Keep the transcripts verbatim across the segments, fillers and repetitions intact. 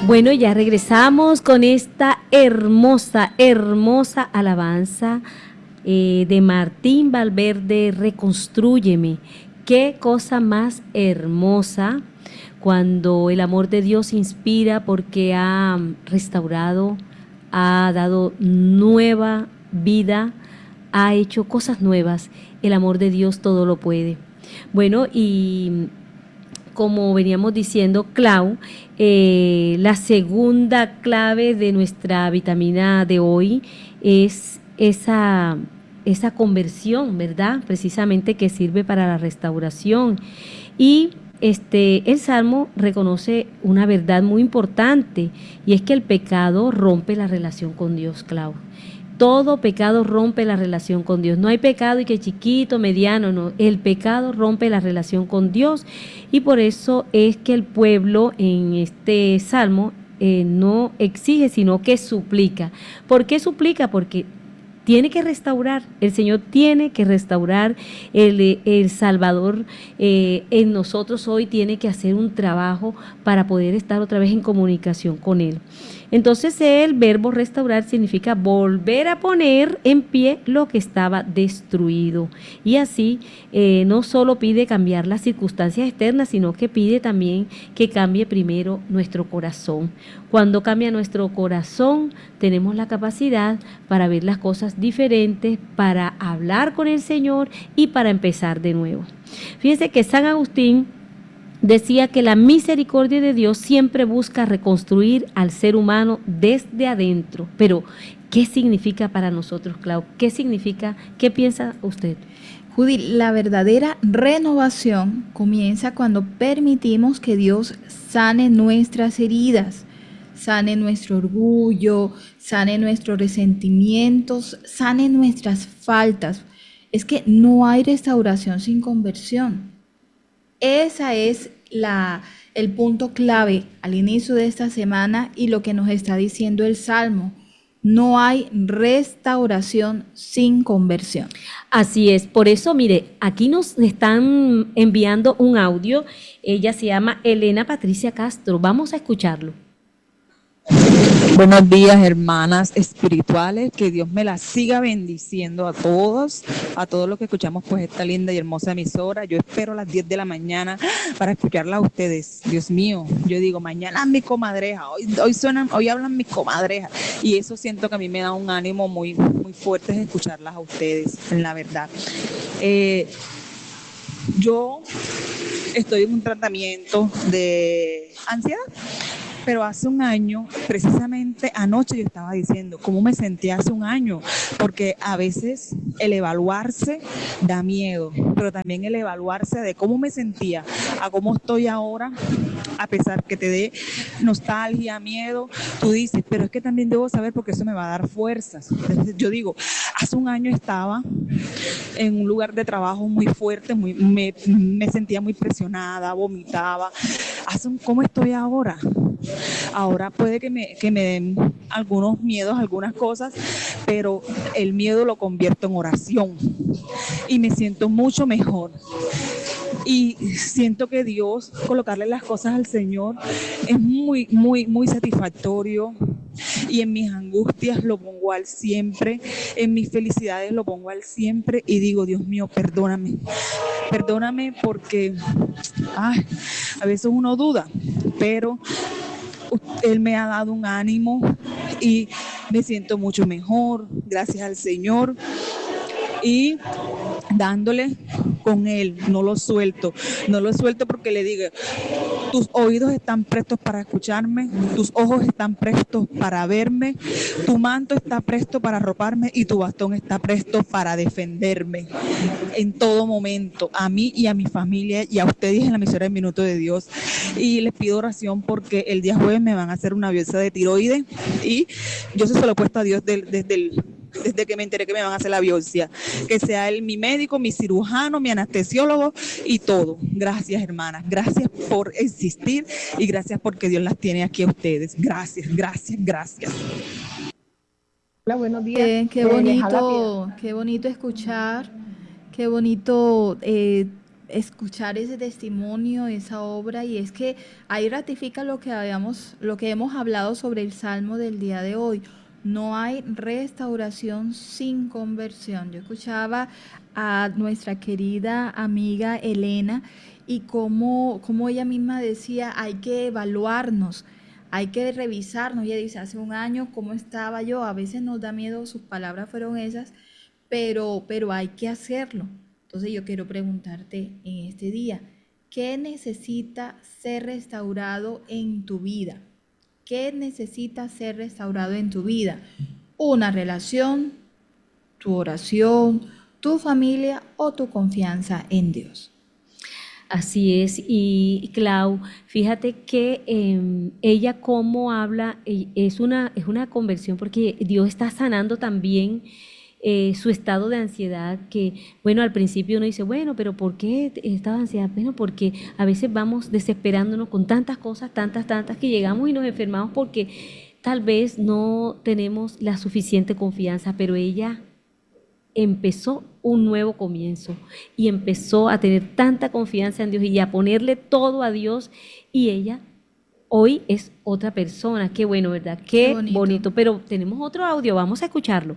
Bueno, ya regresamos con esta hermosa, hermosa alabanza eh, de Martín Valverde, Reconstrúyeme. Qué cosa más hermosa cuando el amor de Dios inspira porque ha restaurado, ha dado nueva vida, ha hecho cosas nuevas. El amor de Dios todo lo puede. Bueno, y como veníamos diciendo, Clau, eh, la segunda clave de nuestra vitamina de hoy es esa, esa conversión, ¿verdad? Precisamente que sirve para la restauración. Y este, el Salmo reconoce una verdad muy importante y es que el pecado rompe la relación con Dios, Clau. Todo pecado rompe la relación con Dios. No hay pecado y que chiquito, mediano, no. El pecado rompe la relación con Dios y por eso es que el pueblo en este salmo eh, no exige, sino que suplica. ¿Por qué suplica? Porque tiene que restaurar, el Señor tiene que restaurar, el, el Salvador eh, en nosotros hoy tiene que hacer un trabajo para poder estar otra vez en comunicación con Él. Entonces el verbo restaurar significa volver a poner en pie lo que estaba destruido. Y así eh, no solo pide cambiar las circunstancias externas, sino que pide también que cambie primero nuestro corazón. Cuando cambia nuestro corazón, tenemos la capacidad para ver las cosas diferentes, para hablar con el Señor y para empezar de nuevo. Fíjense que San Agustín decía que la misericordia de Dios siempre busca reconstruir al ser humano desde adentro. Pero, ¿qué significa para nosotros, Clau? ¿Qué significa? ¿Qué piensa usted? Judy, la verdadera renovación comienza cuando permitimos que Dios sane nuestras heridas, sane nuestro orgullo, sane nuestros resentimientos, sane nuestras faltas. Es que no hay restauración sin conversión. Esa es la, el punto clave al inicio de esta semana y lo que nos está diciendo el Salmo. No hay restauración sin conversión. Así es, por eso, mire, aquí nos están enviando un audio. Ella se llama Elena Patricia Castro. Vamos a escucharlo. Buenos días, hermanas espirituales, que Dios me las siga bendiciendo a todos, a todos los que escuchamos pues esta linda y hermosa emisora. Yo espero a las diez de la mañana para escucharla a ustedes. Dios mío, yo digo, mañana mi comadreja, hoy, hoy suenan, hoy hablan mis comadrejas, y eso siento que a mí me da un ánimo muy, muy fuerte de escucharlas a ustedes, en la verdad. Eh, yo estoy en un tratamiento de ansiedad. Pero hace un año, precisamente anoche yo estaba diciendo cómo me sentía hace un año, porque a veces el evaluarse da miedo, pero también el evaluarse de cómo me sentía a cómo estoy ahora, a pesar que te dé nostalgia, miedo, tú dices, pero es que también debo saber porque eso me va a dar fuerzas. Entonces yo digo, hace un año estaba en un lugar de trabajo muy fuerte, muy, me, me sentía muy presionada, vomitaba. Hace un, ¿cómo estoy ahora? Ahora puede que me, que me den algunos miedos, algunas cosas, pero el miedo lo convierto en oración y me siento mucho mejor. Y siento que Dios, colocarle las cosas al Señor, es muy, muy, muy satisfactorio. Y en mis angustias lo pongo al siempre, en mis felicidades lo pongo al siempre y digo, Dios mío, perdóname, perdóname porque ay, a veces uno duda, pero Él me ha dado un ánimo y me siento mucho mejor, gracias al Señor. Y dándole con Él, no lo suelto, no lo suelto porque le digo, tus oídos están prestos para escucharme, tus ojos están prestos para verme, tu manto está presto para arroparme y tu bastón está presto para defenderme en todo momento, a mí y a mi familia y a ustedes en la emisora del Minuto de Dios. Y les pido oración porque el día jueves me van a hacer una biopsia de tiroides y yo se lo he puesto a Dios desde el desde que me enteré que me van a hacer la biopsia, que sea él mi médico, mi cirujano, mi anestesiólogo y todo. Gracias, hermanas, gracias por existir y gracias porque Dios las tiene aquí a ustedes. Gracias, gracias, gracias. Hola, buenos días. Qué, qué Eh, les habla Piedad. bonito, qué bonito escuchar, qué bonito eh, escuchar ese testimonio, esa obra, y es que ahí ratifica lo que habíamos, lo que hemos hablado sobre el Salmo del día de hoy. No hay restauración sin conversión. Yo escuchaba a nuestra querida amiga Elena y cómo, cómo ella misma decía, hay que evaluarnos, hay que revisarnos. Ella dice, hace un año, ¿cómo estaba yo? A veces nos da miedo, sus palabras fueron esas, pero, pero hay que hacerlo. Entonces yo quiero preguntarte en este día, ¿qué necesita ser restaurado en tu vida? ¿Qué necesita ser restaurado en tu vida? Una relación, tu oración, tu familia o tu confianza en Dios. Así es, y Clau, fíjate que eh, ella cómo habla, eh, es una, es una conversión porque Dios está sanando también eh, su estado de ansiedad, que bueno, al principio uno dice, bueno, pero ¿por qué estado de ansiedad? Bueno, porque a veces vamos desesperándonos con tantas cosas, tantas, tantas, que llegamos y nos enfermamos porque tal vez no tenemos la suficiente confianza, pero ella empezó un nuevo comienzo y empezó a tener tanta confianza en Dios y a ponerle todo a Dios, y ella hoy es otra persona. Qué bueno, ¿verdad? Qué Qué bonito. bonito. Pero tenemos otro audio, vamos a escucharlo.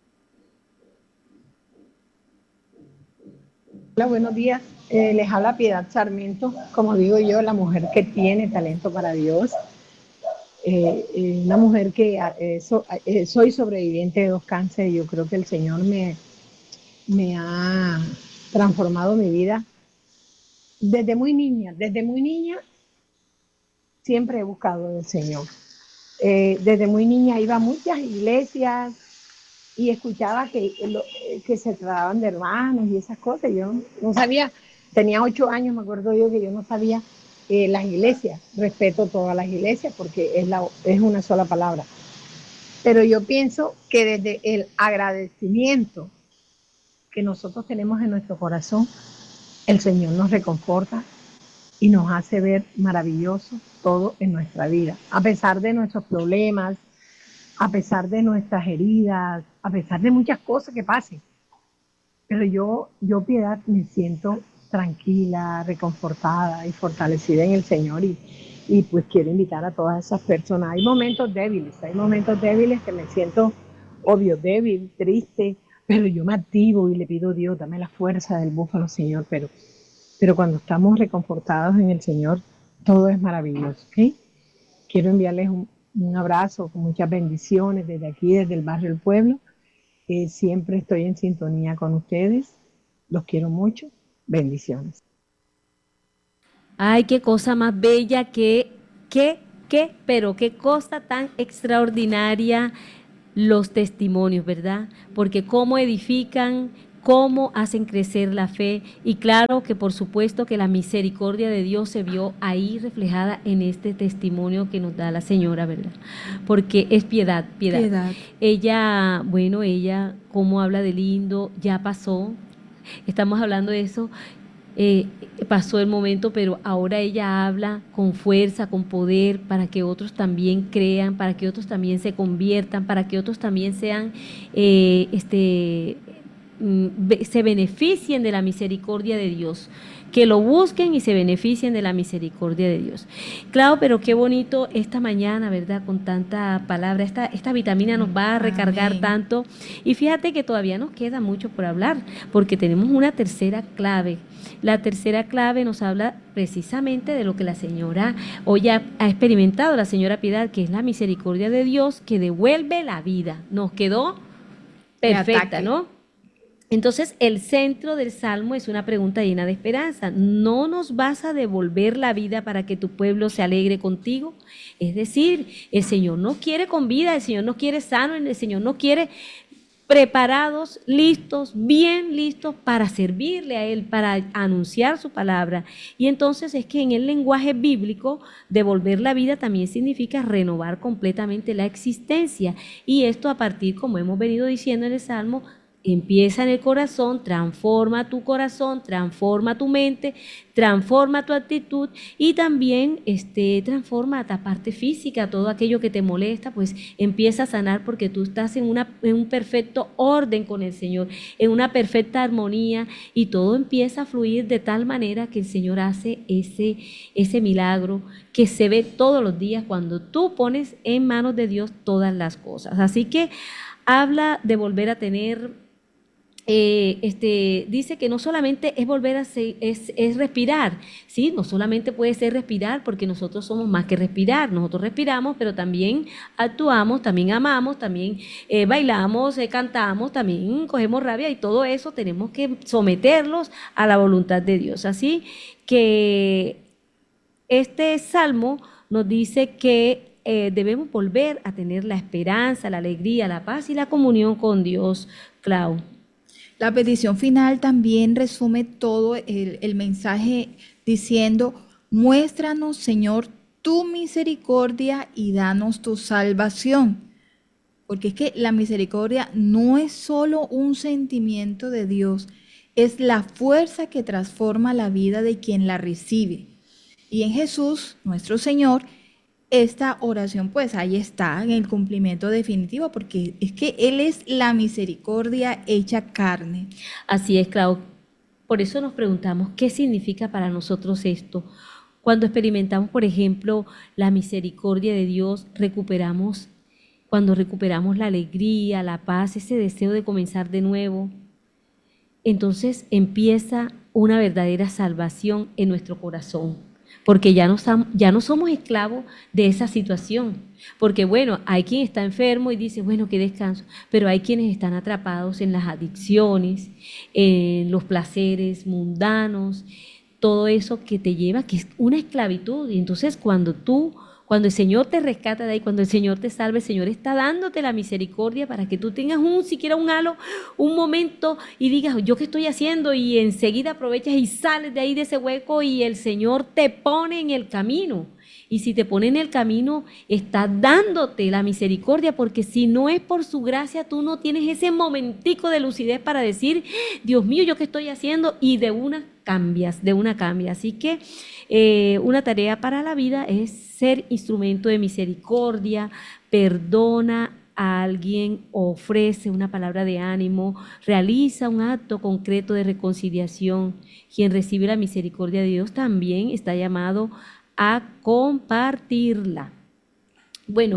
Hola, buenos días. Eh, les habla Piedad Sarmiento, como digo yo, la mujer que tiene talento para Dios. Eh, eh, una mujer que eh, so- eh, soy sobreviviente de dos cánceres. Yo creo que el Señor me, me ha transformado mi vida desde muy niña. Desde muy niña siempre he buscado del Señor. Eh, desde muy niña iba a muchas iglesias y escuchaba que, lo- que se trataban de hermanos y esas cosas. Yo no sabía, tenía ocho años, me acuerdo yo que yo no sabía eh, las iglesias. Respeto todas las iglesias porque es, la, es una sola palabra. Pero yo pienso que desde el agradecimiento que nosotros tenemos en nuestro corazón, el Señor nos reconforta y nos hace ver maravilloso todo en nuestra vida, a pesar de nuestros problemas, a pesar de nuestras heridas, a pesar de muchas cosas que pasen. Pero yo, yo Piedad, me siento tranquila, reconfortada y fortalecida en el Señor, y, y pues quiero invitar a todas esas personas. Hay momentos débiles, hay momentos débiles que me siento, obvio, débil, triste, pero yo me activo y le pido a Dios, dame la fuerza del búfalo, Señor, pero, pero cuando estamos reconfortados en el Señor, todo es maravilloso, ¿ok? Quiero enviarles un, un abrazo con muchas bendiciones desde aquí, desde el barrio El Pueblo. Eh, siempre estoy en sintonía con ustedes. Los quiero mucho. Bendiciones. Ay, qué cosa más bella, qué, qué, qué, pero qué cosa tan extraordinaria los testimonios, ¿verdad? Porque cómo edifican, cómo hacen crecer la fe, y claro que por supuesto que la misericordia de Dios se vio ahí reflejada en este testimonio que nos da la señora, ¿verdad? Porque es piedad, piedad. Piedad. Ella, bueno, ella cómo habla de lindo, ya pasó, estamos hablando de eso, eh, pasó el momento, pero ahora ella habla con fuerza, con poder, para que otros también crean, para que otros también se conviertan, para que otros también sean, eh, este, mm, be- se beneficien de la misericordia de Dios, que lo busquen y se beneficien de la misericordia de Dios. Claro, pero qué bonito esta mañana, ¿verdad? Con tanta palabra, esta, esta vitamina nos va a recargar Amén. tanto. Y fíjate que todavía nos queda mucho por hablar, porque tenemos una tercera clave. La tercera clave nos habla precisamente de lo que la señora hoy ha, ha experimentado, la señora Piedad, que es la misericordia de Dios que devuelve la vida. Nos quedó De perfecta, ataque. ¿no? Entonces, el centro del salmo es una pregunta llena de esperanza. ¿No nos vas a devolver la vida para que tu pueblo se alegre contigo? Es decir, el Señor nos quiere con vida, el Señor nos quiere sano, el Señor nos quiere preparados, listos, bien listos para servirle a Él, para anunciar su palabra. Y entonces es que en el lenguaje bíblico, devolver la vida también significa renovar completamente la existencia. Y esto a partir, como hemos venido diciendo en el Salmo, empieza en el corazón, transforma tu corazón, transforma tu mente, transforma tu actitud y también este, transforma tu parte física, todo aquello que te molesta, pues empieza a sanar porque tú estás en, una, en un perfecto orden con el Señor, en una perfecta armonía y todo empieza a fluir de tal manera que el Señor hace ese, ese milagro que se ve todos los días cuando tú pones en manos de Dios todas las cosas. Así que habla de volver a tener... Eh, este, dice que no solamente es volver a ser, es, es respirar, ¿sí? No solamente puede ser respirar porque nosotros somos más que respirar, nosotros respiramos, pero también actuamos, también amamos, también eh, bailamos, eh, cantamos, también cogemos rabia y todo eso tenemos que someterlos a la voluntad de Dios. Así que este salmo nos dice que eh, debemos volver a tener la esperanza, la alegría, la paz y la comunión con Dios, Clau. La petición final también resume todo el, el mensaje diciendo, muéstranos, Señor, tu misericordia y danos tu salvación. Porque es que la misericordia no es solo un sentimiento de Dios, es la fuerza que transforma la vida de quien la recibe. Y en Jesús, nuestro Señor, esta oración pues ahí está en el cumplimiento definitivo, porque es que Él es la misericordia hecha carne. Así es, Clau. Por eso nos preguntamos, ¿qué significa para nosotros esto? Cuando experimentamos, por ejemplo, la misericordia de Dios, recuperamos, cuando recuperamos la alegría, la paz, ese deseo de comenzar de nuevo, entonces empieza una verdadera salvación en nuestro corazón. Porque ya no, ya no somos esclavos de esa situación. Porque bueno, hay quien está enfermo y dice, bueno, qué descanso, pero hay quienes están atrapados en las adicciones, en los placeres mundanos, todo eso que te lleva, que es una esclavitud. Y entonces cuando tú, cuando el Señor te rescata de ahí, cuando el Señor te salva, el Señor está dándote la misericordia para que tú tengas un, siquiera un halo, un momento y digas, ¿yo qué estoy haciendo? Y enseguida aprovechas y sales de ahí de ese hueco y el Señor te pone en el camino. Y si te pone en el camino, está dándote la misericordia, porque si no es por su gracia, tú no tienes ese momentico de lucidez para decir, Dios mío, ¿yo qué estoy haciendo? Y de una cambias, de una cambia. Así que eh, una tarea para la vida es ser instrumento de misericordia, perdona a alguien, ofrece una palabra de ánimo, realiza un acto concreto de reconciliación. Quien recibe la misericordia de Dios también está llamado a compartirla. Bueno,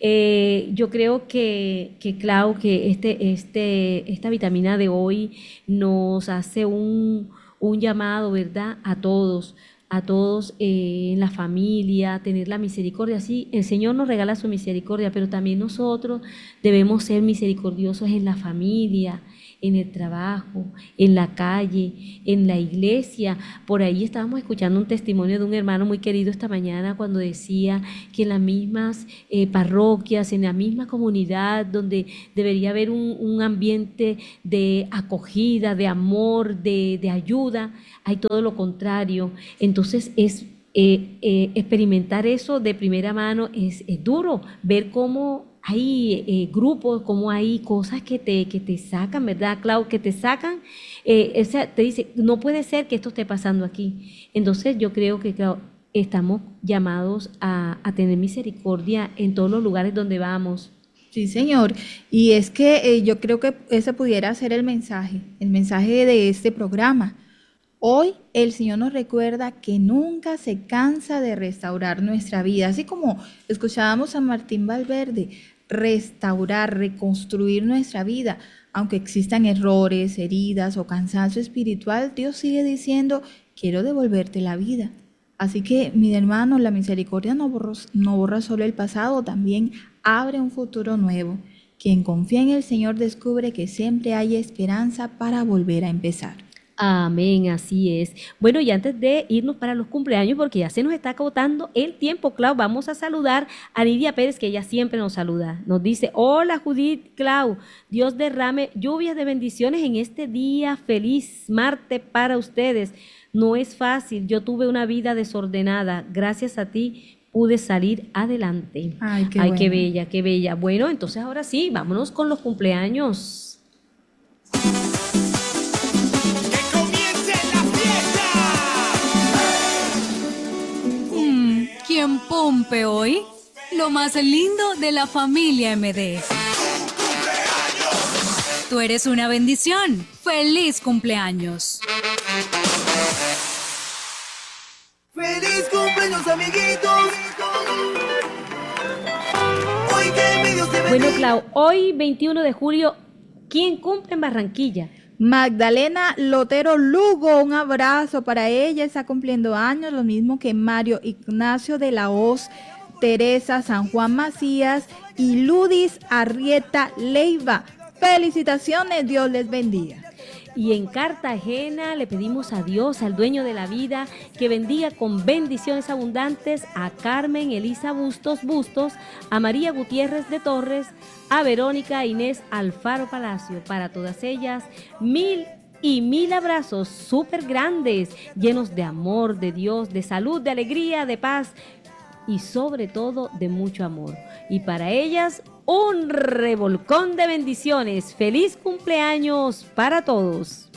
eh, yo creo que, que Clau, que este, este, esta vitamina de hoy nos hace un, un llamado, ¿verdad?, a todos, a todos eh, en la familia, tener la misericordia. Sí, el Señor nos regala su misericordia, pero también nosotros debemos ser misericordiosos en la familia, en el trabajo, en la calle, en la iglesia. Por ahí estábamos escuchando un testimonio de un hermano muy querido esta mañana cuando decía que en las mismas eh, parroquias, en la misma comunidad donde debería haber un, un ambiente de acogida, de amor, de, de ayuda, hay todo lo contrario. Entonces es eh, eh, experimentar eso de primera mano es, es duro, ver cómo hay eh, grupos, como hay cosas que te, que te sacan, ¿verdad, Clau? Que te sacan, eh, esa, te dice, no puede ser que esto esté pasando aquí. Entonces yo creo que, Clau, estamos llamados a, a tener misericordia en todos los lugares donde vamos. Sí, Señor. Y es que eh, yo creo que ese pudiera ser el mensaje, el mensaje de este programa. Hoy el Señor nos recuerda que nunca se cansa de restaurar nuestra vida, así como escuchábamos a Martín Valverde, restaurar, reconstruir nuestra vida. Aunque existan errores, heridas o cansancio espiritual, Dios sigue diciendo, quiero devolverte la vida. Así que, mi hermano, la misericordia no borra, no borra solo el pasado, también abre un futuro nuevo. Quien confía en el Señor descubre que siempre hay esperanza para volver a empezar. Amén, así es. Bueno, y antes de irnos para los cumpleaños, porque ya se nos está agotando el tiempo, Clau, vamos a saludar a Nidia Pérez, que ella siempre nos saluda. Nos dice, hola Judith, Clau, Dios derrame lluvias de bendiciones en este día, feliz martes para ustedes. No es fácil, yo tuve una vida desordenada, gracias a ti pude salir adelante. Ay, qué, Ay, bueno. qué bella, qué bella. Bueno, entonces ahora sí, vámonos con los cumpleaños. ¿Quién cumple hoy? Lo más lindo de la familia M D. Tú eres una bendición. ¡Feliz cumpleaños! ¡Feliz cumpleaños, amiguitos! Hoy que mi Dios te Bueno, bendiga. Clau, hoy veintiuno de julio, ¿quién cumple en Barranquilla? Magdalena Lotero Lugo, un abrazo para ella, está cumpliendo años, lo mismo que Mario Ignacio de la Hoz, Teresa San Juan Macías y Ludis Arrieta Leiva. Felicitaciones, Dios les bendiga. Y en Cartagena le pedimos a Dios, al dueño de la vida, que bendiga con bendiciones abundantes a Carmen Elisa Bustos Bustos, a María Gutiérrez de Torres, a Verónica Inés Alfaro Palacio. Para todas ellas, mil y mil abrazos súper grandes, llenos de amor, de Dios, de salud, de alegría, de paz y sobre todo de mucho amor. Y para ellas, un revolcón de bendiciones. ¡Feliz cumpleaños para todos!